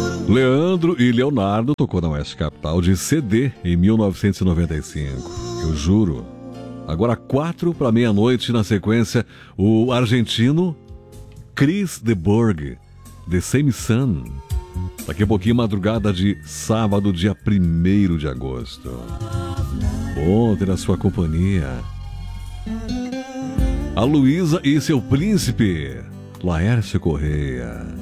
Leandro e Leonardo tocou na Oeste Capital de CD em 1995. Eu juro. Agora 4 para meia-noite, na sequência, o argentino Chris de Burgh, The Same Sun. Daqui a pouquinho, madrugada de sábado, dia 1º de agosto. Bom ter a sua companhia. A Luísa e seu príncipe, Laércio Correia.